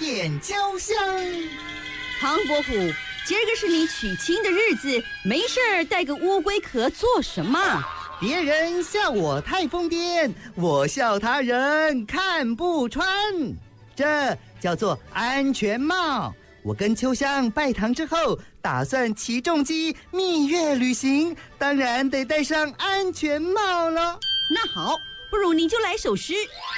点秋香。 唐伯虎，今儿个是你娶亲的日子，没事儿带个乌龟壳做什么？ 别人笑我太疯癫，我笑他人看不穿。这叫做安全帽。我跟秋香拜堂之后，打算骑重机蜜月旅行，当然得戴上安全帽了。 那好，不如你就来首诗。